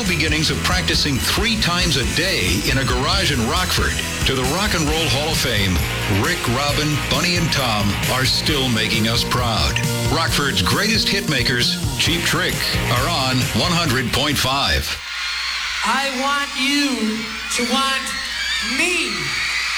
beginnings of practicing 3 times a day in a garage in Rockford to the Rock and Roll Hall of Fame, Rick, Robin, Bunny, and Tom are still making us proud. Rockford's greatest hit makers, Cheap Trick, are on 100.5. I want you to want me.